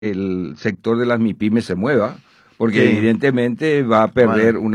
el sector de las MIPYMES se mueva, porque Sí. evidentemente va a perder Bueno,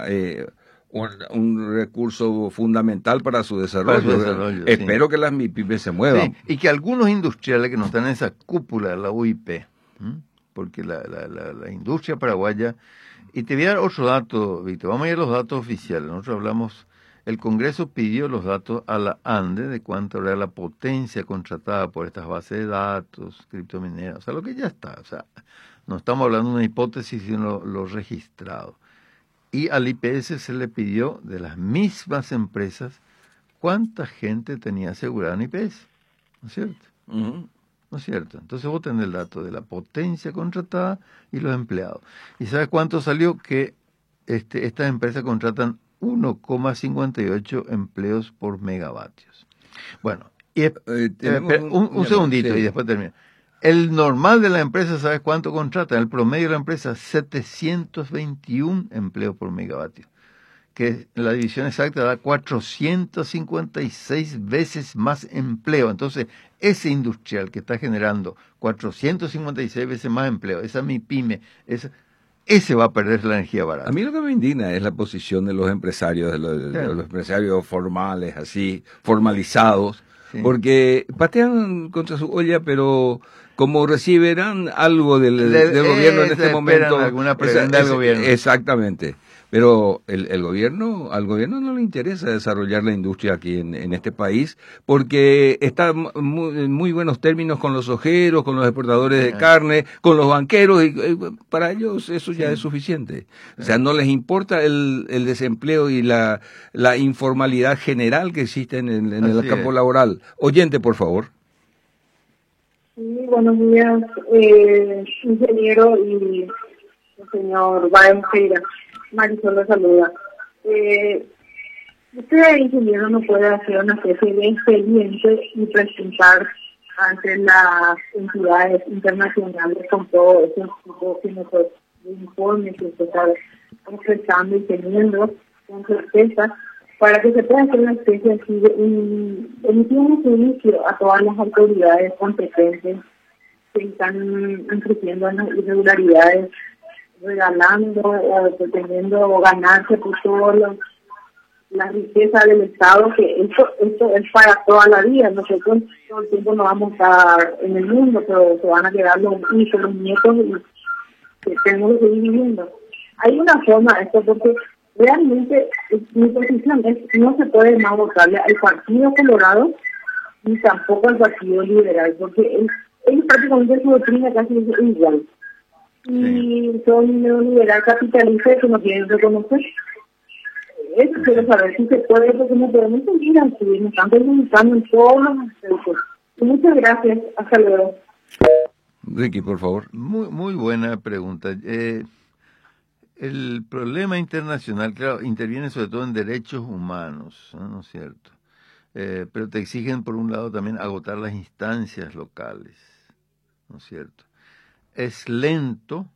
un recurso fundamental para su para su desarrollo. desarrollo, sí. Espero que las MIPYMES se Sí, muevan. y que algunos industriales que no están en esa cúpula de la UIP, ¿m? Porque la industria paraguaya, y te voy a dar otro dato, Víctor, vamos a ir a los datos oficiales. Nosotros hablamos, el Congreso pidió los datos a la ANDE de cuánto era la potencia contratada por estas bases de datos, criptomineras, o sea, lo que ya está, o sea, no estamos hablando de una hipótesis, sino lo registrado. Y al IPS se le pidió de las mismas empresas cuánta gente tenía asegurada en IPS, ¿no es cierto? Ujú. ¿No es cierto? Entonces vos tenés el dato de la potencia contratada y los empleados. ¿Y sabes cuánto salió? Que estas empresas contratan 1,58 empleos por megavatios. Bueno, Tenemos un un llamado, segundito y sí. después termino. El normal de la empresa, ¿sabes cuánto contrata? El promedio de la empresa, 721 empleos por megavatio, que la división exacta da 456 veces más empleo. Entonces, ese industrial que está generando 456 veces más empleo, esa MIPYME, ese va a perder la energía A barata. mí lo que me indigna es la posición de los empresarios, Sí, de los empresarios formales, así, formalizados, sí. porque patean contra su olla, pero como recibirán algo del gobierno en este Esperan momento, alguna prebenda del gobierno. exactamente. Pero el gobierno, al gobierno no le interesa desarrollar la industria aquí en este país, porque está en muy buenos términos con los ojeros, con los exportadores de carne, con los banqueros, y para ellos eso ya es Sí, suficiente. O sea, sí. no les importa el desempleo y la informalidad general que existe en el Así campo es. laboral. Oyente, por favor. Sí, buenos días, ingeniero y el señor Baem Feira. Marisol lo saluda. Usted, ingeniero, no puede hacer una especie de expediente y presentar ante las entidades internacionales con todo ese tipo de informes que usted está ofreciendo y teniendo con certeza para que se pueda hacer una especie así de emitir un juicio a todas las autoridades competentes que están incurriendo en las irregularidades, regalando o pretendiendo ganarse por la riqueza del Estado, que esto es para toda la vida. Nosotros todo el tiempo no vamos a estar en el mundo, pero se van a quedar los hijos, los nietos, y que tenemos que seguir viviendo. Hay una forma de esto, porque realmente mi posición es que no se puede más votarle al Partido Colorado ni tampoco al Partido Liberal, porque ellos prácticamente su doctrina casi es igual. Y son neoliberal capitalistas que no quieren reconocer. Eso quiero saber si se puede, porque no podemos seguir así, nos están perjudicando en todos los aspectos. Y muchas gracias, hasta luego. Ricky, por favor. Muy buena pregunta. El problema internacional, claro, interviene sobre todo en derechos humanos, ¿no es cierto? Pero te exigen, por un lado, también agotar las instancias locales, ¿no es cierto? Es lento,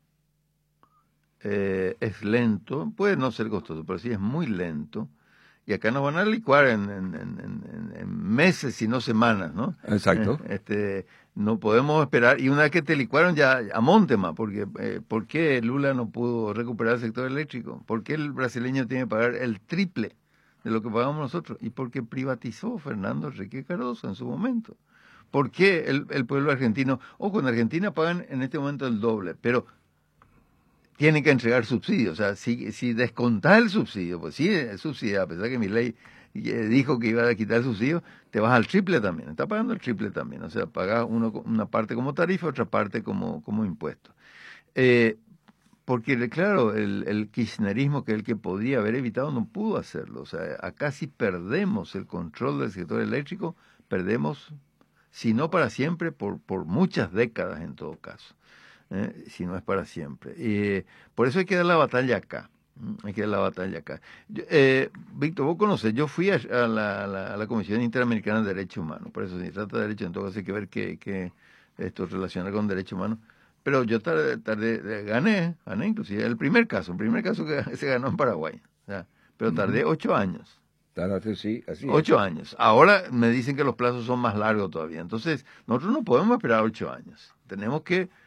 puede no ser costoso, pero sí es muy lento. Y acá nos van a licuar en meses y no semanas, ¿no? Exacto. No podemos esperar. Y una vez que te licuaron ya a Montema, porque ¿por qué Lula no pudo recuperar el sector eléctrico? ¿Por qué el brasileño tiene que pagar el triple de lo que pagamos nosotros? Y porque privatizó Fernando Enrique Cardoso en su momento. ¿Por qué el pueblo argentino? Ojo, en Argentina pagan en este momento el doble, pero tienen que entregar subsidios. O sea, si descontás el subsidio, pues sí, es subsidio, a pesar que mi ley dijo que iba a quitar el subsidio, te vas al triple también. Está pagando el triple también. O sea, pagás una parte como tarifa, otra parte como impuesto. Porque, claro, el kirchnerismo, que es el que podría haber evitado, no pudo hacerlo. O sea, acá si perdemos el control del sector eléctrico, perdemos, si no para siempre, por muchas décadas en todo caso. Si no es para siempre. Por eso hay que dar la batalla acá. Hay que dar la batalla acá. Víctor, vos conocés, yo fui a la Comisión Interamericana de Derechos Humanos, por eso si trata de derechos, entonces hay que ver que esto relaciona con derechos humanos. Pero yo gané inclusive el primer caso que se ganó en Paraguay. O sea, pero tardé 8 años. Sí, así es. 8 años. Ahora me dicen que los plazos son más largos todavía. Entonces, nosotros no podemos esperar 8 años. Tenemos que